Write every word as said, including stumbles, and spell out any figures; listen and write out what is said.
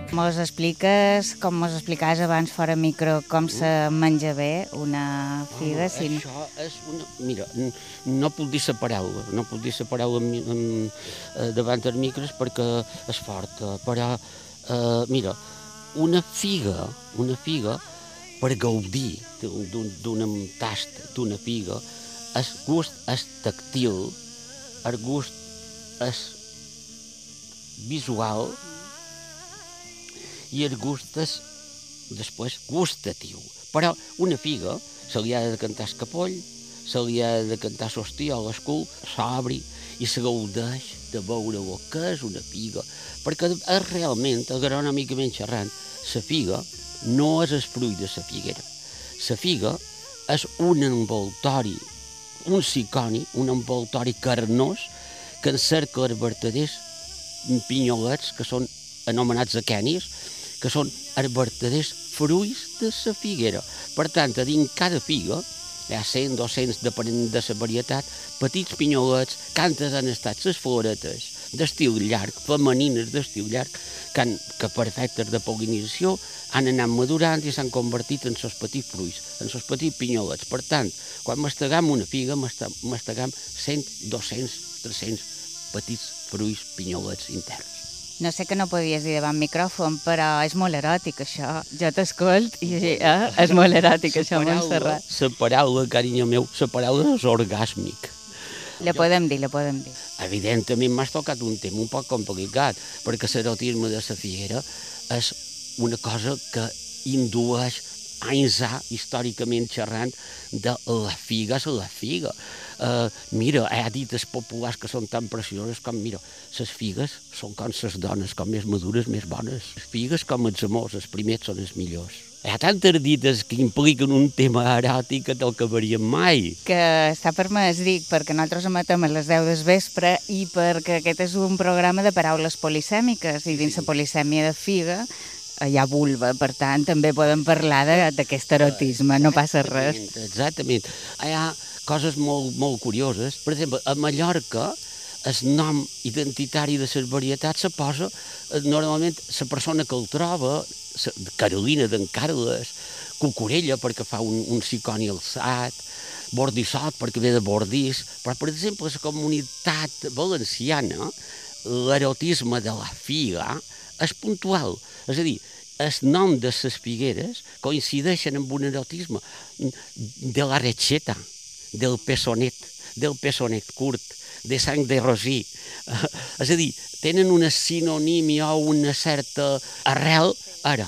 Mos expliques, com mos explicaves abans fora micro, com se menja bé una figa? Home, Si... això és una... Mira, no puc dir la paraula, no puc dir la paraula davant dels micros perquè és forta, però, eh, mira, una figa, una figa, per gaudir d'un tast d'una figa, el gust és tactil, el gust és visual i el gust és després gustatiu. Però una figa se li ha de cantar el capoll, se li ha de cantar l'hostiol, l'escul, s'obri i se gaudeix de veure el que és una figa, perquè és realment, agronòmicament xerrant, la figa no és el fruit de la figuera. La figa és un envoltori, un siconi, un envoltori carnós que encerca els vertaders pinyolets, que són anomenats aquenis, que són els vertaders fruits de la figuera. Per tant, a dins cada figa hi ha cent, dos-cents, depenent de la varietat, petits pinyolets, que antes han estat les floretes d'estil llarg, femenines d'estil llarg, que, han, que per efectes de pol·linització han anat madurant i s'han convertit en els petits fruits, en els petits pinyolets. Per tant, quan mastegam una figa, mastegam cent, dos-cents, tres-cents petits fruits pinyolets interns. No sé que no podies dir davant micròfon, però és molt eròtic, això. Jo t'escolt i eh? és molt eròtic, això, Montserrat. La paraula, carinyo meu, la paraula és orgàsmic. Le podem dir, le podem dir. Evidentment m'has tocat un tema un poc complicat, perquè l'erotisme de la figuera és una cosa que indueix anys a, històricament xerrant, de la figa és la figa. Uh, mira, hi ha dites populars que són tan precioses com, mira, les figues són com les dones, com més madures, més bones. Les figues com els amors, els primers són els millors. Hi ha tantes dites que impliquen un tema eròtic que te'l acabaríem mai. Que està permès, dic, perquè nosaltres emetem a les deu del vespre i perquè aquest és un programa de paraules polisèmiques i dins la polisèmia de figa hi ha vulva, per tant, també podem parlar d'aquest erotisme, no passa res. Exactament. Hi ha coses molt, molt curioses. Per exemple, a Mallorca, el nom identitari de les varietats se posa, normalment, la persona que el troba, Carolina d'en Carles, Cucurella, perquè fa un, un siconi alçat, Bordissot, perquè ve de Bordís, però, per exemple, la comunitat valenciana, l'erotisme de la figa és puntual. És a dir, el nom de les figueres coincideixen amb un erotisme de la reixeta, del peçonet, del peçonet curt, de sang de rosí. És a dir, tenen una sinonímia o una certa arrel eròtica.